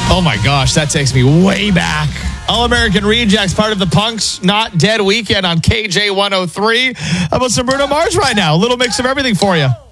Oh my gosh, that takes me way back. All-American Rejects, part of the Punks Not Dead weekend on KJ 103. How about some Bruno Mars right now? A little mix of everything for you.